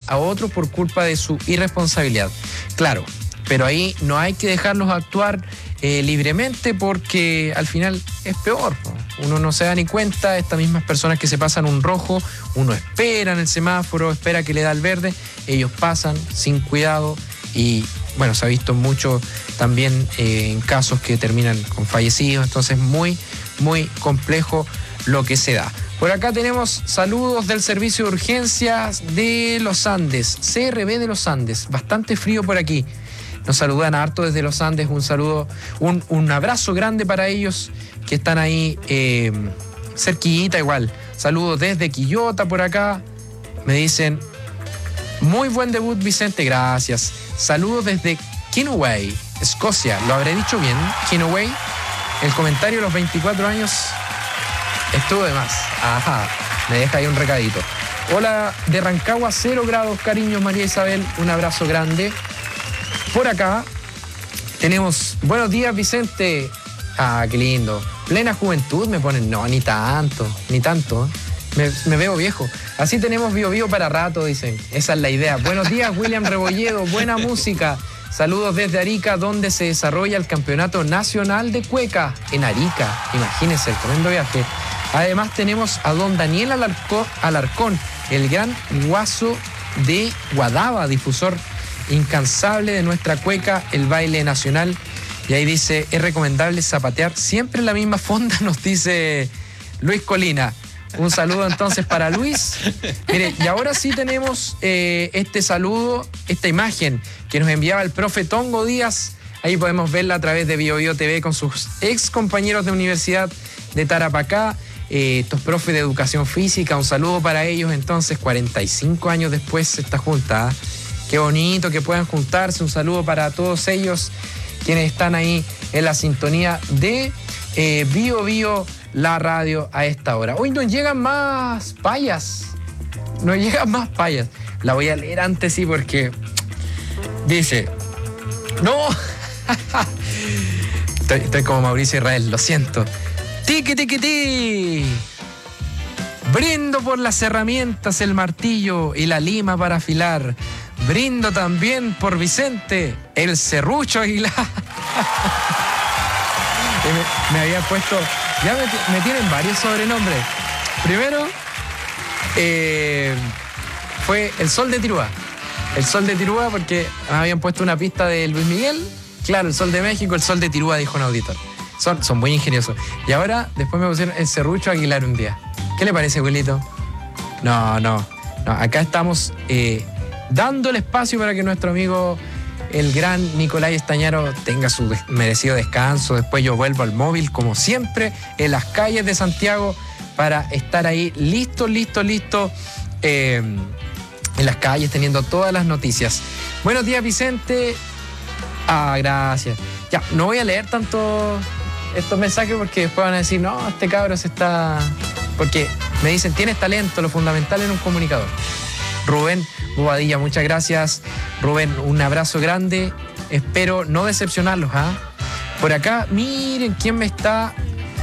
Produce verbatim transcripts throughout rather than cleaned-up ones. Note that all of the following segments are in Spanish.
a otros por culpa de su irresponsabilidad. Claro, pero ahí no hay que dejarlos actuar eh, libremente porque al final es peor. Uno no se da ni cuenta, estas mismas personas que se pasan un rojo, uno espera en el semáforo, espera que le da el verde, ellos pasan sin cuidado y bueno, se ha visto mucho también eh, en casos que terminan con fallecidos, entonces muy, muy complejo lo que se da. Por acá tenemos saludos del Servicio de Urgencias de los Andes, C R B de los Andes, bastante frío por aquí. Nos saludan harto desde los Andes, un saludo, un, un abrazo grande para ellos que están ahí eh, cerquita igual. Saludos desde Quillota por acá, me dicen, muy buen debut Vicente, gracias. Saludos desde Kinaway, Escocia, ¿lo habré dicho bien? Kinaway, el comentario de los veinticuatro años estuvo de más, ajá, me deja ahí un recadito. Hola, de Rancagua, cero grados, cariños María Isabel, un abrazo grande. Por acá tenemos, buenos días Vicente, ah, qué lindo, plena juventud me ponen, no, ni tanto, ni tanto, me, me veo viejo. Así tenemos Bio Bio para rato, dicen, esa es la idea. Buenos días William Rebolledo, buena música, saludos desde Arica, donde se desarrolla el Campeonato Nacional de Cueca, en Arica, imagínense el tremendo viaje. Además tenemos a don Daniel Alarcón, Alarcón, el gran guaso de Guadaba, difusor incansable de nuestra cueca, el baile nacional. Y ahí dice, es recomendable zapatear siempre en la misma fonda, nos dice Luis Colina. Un saludo entonces para Luis. Mire, y ahora sí tenemos eh, este saludo, esta imagen que nos enviaba el profe Tongo Díaz. Ahí podemos verla a través de Bio Bio T V con sus ex compañeros de Universidad de Tarapacá, eh, estos profes de educación física. Un saludo para ellos entonces, cuarenta y cinco años después esta junta. ¿eh? Qué bonito que puedan juntarse. Un saludo para todos ellos quienes están ahí en la sintonía de eh, Bio Bio, la radio a esta hora. Hoy nos llegan más payas. Nos llegan más payas. La voy a leer antes, sí, porque dice, no, estoy, estoy como Mauricio Israel, lo siento. Tiki, tiki, ti. Brindo por las herramientas, el martillo y la lima para afilar. Brindo también por Vicente, el serrucho Aguilar. me, me había puesto, ya me, me tienen varios sobrenombres. Primero, eh, fue el Sol de Tirúa. El Sol de Tirúa porque me habían puesto una pista de Luis Miguel. Claro, el Sol de México, el Sol de Tirúa, dijo un auditor. Son, son muy ingeniosos. Y ahora, después me pusieron el serrucho Aguilar un día. ¿Qué le parece, abuelito? No, no, no. Acá estamos eh, dando el espacio para que nuestro amigo, el gran Nicolás Estañaro, tenga su des- merecido descanso. Después yo vuelvo al móvil, como siempre, en las calles de Santiago, para estar ahí listo, listo, listo, eh, en las calles, teniendo todas las noticias. Buenos días, Vicente. Ah, gracias. Ya, no voy a leer tanto estos mensajes porque después van a decir, no, este cabro se está... Porque me dicen, tienes talento, lo fundamental en un comunicador. Rubén Bobadilla, muchas gracias. Rubén, un abrazo grande. Espero no decepcionarlos, ¿ah? ¿eh? Por acá, miren quién me está...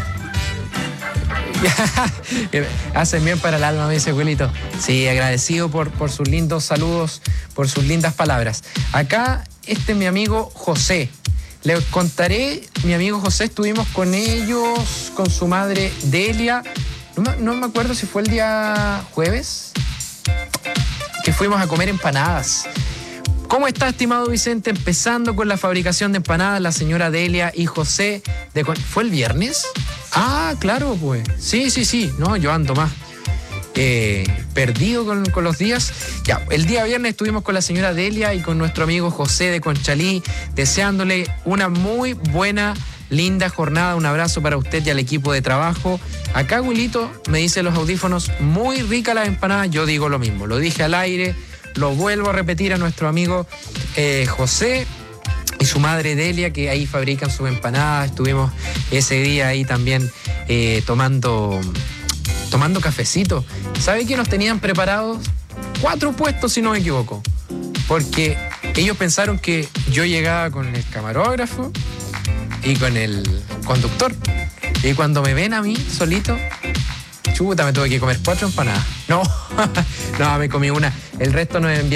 Hacen bien para el alma, me dice abuelito. Sí, agradecido por, por sus lindos saludos, por sus lindas palabras. Acá, este es mi amigo José. Les contaré, mi amigo José, estuvimos con ellos, con su madre Delia. No me, no me acuerdo si fue el día jueves, que fuimos a comer empanadas. ¿Cómo está, estimado Vicente? Empezando con la fabricación de empanadas, la señora Delia y José. De, ¿Fue el viernes? Ah, claro, pues. Sí, sí, sí. No, yo ando más eh, perdido con, con los días. Ya, el día viernes estuvimos con la señora Delia y con nuestro amigo José de Conchalí, deseándole una muy buena, linda jornada. Un abrazo para usted y al equipo de trabajo. Acá, Wilito, me dice los audífonos, muy rica la empanada. Yo digo lo mismo, lo dije al aire, lo vuelvo a repetir a nuestro amigo eh, José y su madre Delia, que ahí fabrican sus empanadas. Estuvimos ese día ahí también eh, tomando, tomando cafecito. ¿Sabe qué nos tenían preparados? Cuatro puestos, si no me equivoco. Porque ellos pensaron que yo llegaba con el camarógrafo y con el conductor. Y cuando me ven a mí solito, chuta, me tuve que comer cuatro empanadas. No, no, me comí una. El resto nos enviaron